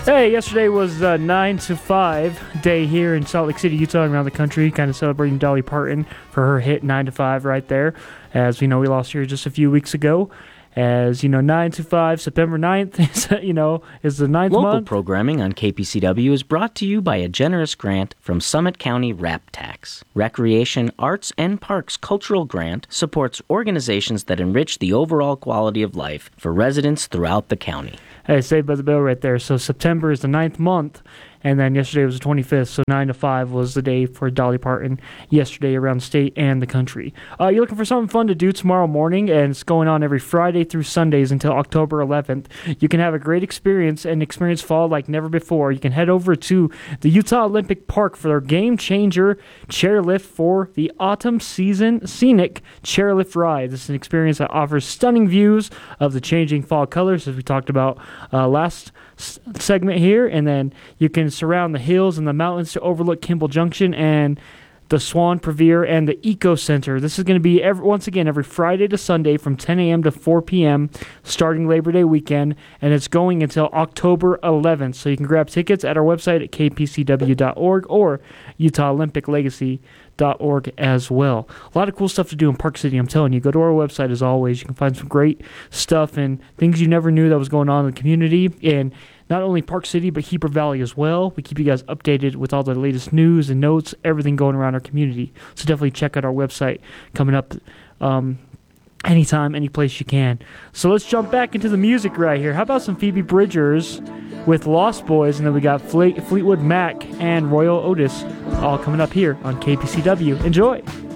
Hey, yesterday was 9 to 5 day here in Salt Lake City, Utah, and around the country, kind of celebrating Dolly Parton for her hit 9 to 5 right there. As we know, we lost her just a few weeks ago. As you know, 9 to 5, September 9th is the 9th Local month. programming on KPCW is brought to you by a generous grant from Summit County Rap Tax. Recreation, Arts, and Parks Cultural Grant supports organizations that enrich the overall quality of life for residents throughout the county. Hey, Saved by the Bell right there. So September is the 9th month, and then yesterday was the 25th, so 9 to 5 was the day for Dolly Parton yesterday around the state and the country. You're looking for something fun to do tomorrow morning, and it's going on every Friday through Sundays until October 11th. You can have a great experience and experience fall like never before. You can head over to the Utah Olympic Park for their Game Changer chairlift for the autumn season scenic chairlift ride. This is an experience that offers stunning views of the changing fall colors, as we talked about last segment here, and then you can surround the hills and the mountains to overlook Kimball Junction and the Swan Prevere and the Eco Center. This is going to be every Friday to Sunday from 10 a.m. to 4 p.m. starting Labor Day weekend, and it's going until October 11th. So you can grab tickets at our website at kpcw.org or UtahOlympicLegacy.org as well. A lot of cool stuff to do in Park City, I'm telling you. Go to our website as always. You can find some great stuff and things you never knew that was going on in the community, and not only Park City, but Heber Valley as well. We keep you guys updated with all the latest news and notes, everything going around our community. So definitely check out our website coming up anytime, any place you can. So let's jump back into the music right here. How about some Phoebe Bridgers with Lost Boys, and then we got Fleetwood Mac and Royal Otis all coming up here on KPCW. Enjoy!